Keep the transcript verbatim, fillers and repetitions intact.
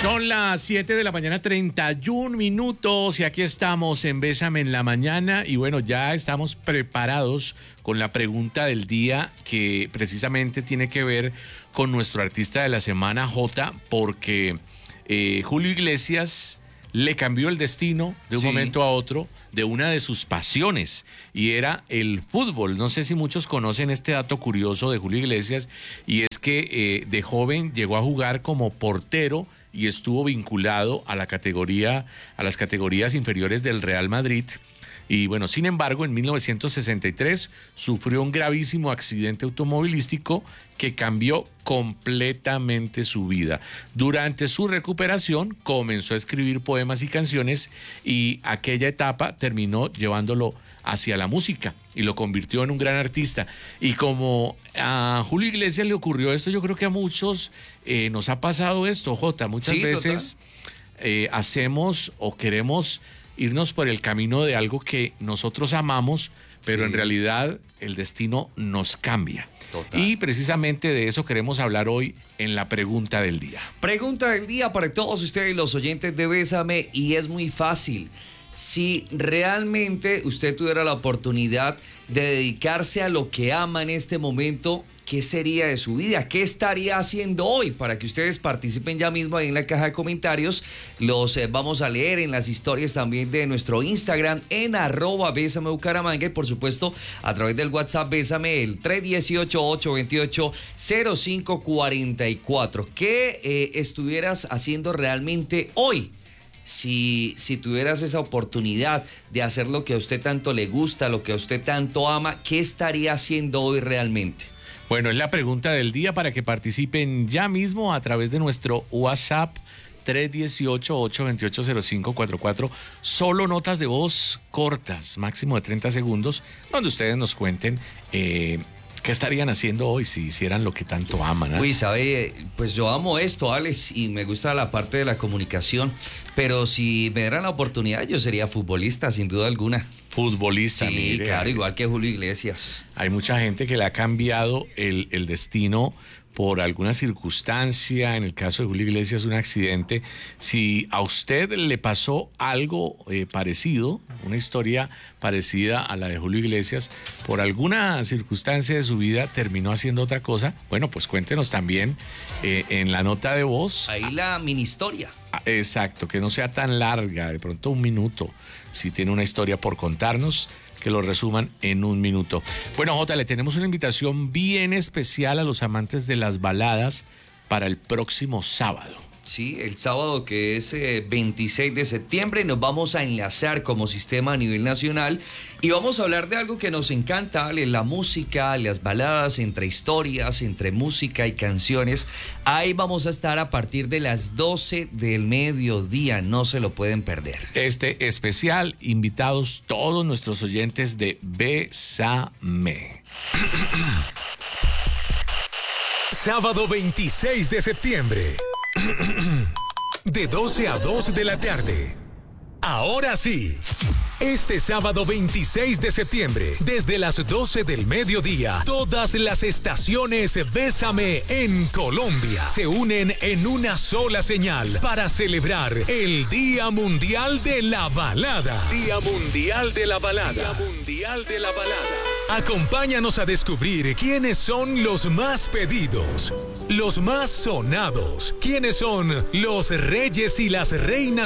Son las siete de la mañana, treinta y un minutos, y aquí estamos en Bésame en la Mañana. Y bueno, ya estamos preparados con la pregunta del día, que precisamente tiene que ver con nuestro artista de la semana, Jota, porque eh, Julio Iglesias le cambió el destino de un sí. momento a otro de una de sus pasiones, y era el fútbol. No sé si muchos conocen este dato curioso de Julio Iglesias, y es que eh, de joven llegó a jugar como portero y estuvo vinculado a la categoría, a las categorías inferiores del Real Madrid. Y bueno, sin embargo, en mil novecientos sesenta y tres sufrió un gravísimo accidente automovilístico que cambió completamente su vida. Durante su recuperación comenzó a escribir poemas y canciones, y aquella etapa terminó llevándolo hacia la música y lo convirtió en un gran artista. Y como a Julio Iglesias le ocurrió esto, yo creo que a muchos eh, nos ha pasado esto, Jota. Muchas sí, veces eh, hacemos o queremos irnos por el camino de algo que nosotros amamos, pero sí. en realidad el destino nos cambia. Total. Y precisamente de eso queremos hablar hoy en la pregunta del día. Pregunta del día para todos ustedes, los oyentes de Bésame, y es muy fácil. Si realmente usted tuviera la oportunidad de dedicarse a lo que ama en este momento, ¿qué sería de su vida? ¿Qué estaría haciendo hoy? Para que ustedes participen ya mismo ahí en la caja de comentarios. Los eh, vamos a leer en las historias también de nuestro Instagram, en arroba Bésame Bucaramanga, y por supuesto a través del WhatsApp Bésame, el tres uno ocho, ocho dos ocho, cero cinco cuatro cuatro. ¿Qué eh, estuvieras haciendo realmente hoy? Si, si tuvieras esa oportunidad de hacer lo que a usted tanto le gusta, lo que a usted tanto ama, ¿qué estaría haciendo hoy realmente? Bueno, es la pregunta del día para que participen ya mismo a través de nuestro WhatsApp tres uno ocho, ocho dos ocho, cero cinco cuatro cuatro. Solo notas de voz cortas, máximo de treinta segundos, donde ustedes nos cuenten eh, ¿qué estarían haciendo hoy si hicieran lo que tanto aman? ¿eh? Uy, sabe, pues yo amo esto, Alex, y me gusta la parte de la comunicación, pero si me dieran la oportunidad, yo sería futbolista, sin duda alguna. Futbolista, sí, mire. Claro, igual que Julio Iglesias. Hay mucha gente que le ha cambiado el, el destino por alguna circunstancia. En el caso de Julio Iglesias, un accidente. Si a usted le pasó algo eh, parecido, una historia parecida a la de Julio Iglesias, por alguna circunstancia de su vida terminó haciendo otra cosa, bueno, pues cuéntenos también eh, en la nota de voz. Ahí la mini historia. Exacto, que no sea tan larga, de pronto un minuto. Si tiene una historia por contarnos, que lo resuman en un minuto. Bueno, Jota, le tenemos una invitación bien especial a los amantes de las baladas para el próximo sábado. Sí, el sábado, que es eh, veintiséis de septiembre, nos vamos a enlazar como sistema a nivel nacional y vamos a hablar de algo que nos encanta, ¿vale? La música, las baladas, entre historias, entre música y canciones. Ahí vamos a estar a partir de las doce del mediodía, no se lo pueden perder. Este especial, invitados todos nuestros oyentes de Bésame. Sábado veintiséis de septiembre. De doce a dos de la tarde. Ahora sí, este sábado veintiséis de septiembre, desde las doce del mediodía, todas las estaciones Bésame en Colombia se unen en una sola señal para celebrar el Día Mundial de la Balada. Día Mundial de la Balada. Día Mundial de la Balada. Acompáñanos a descubrir quiénes son los más pedidos, los más sonados, quiénes son los reyes y las reinas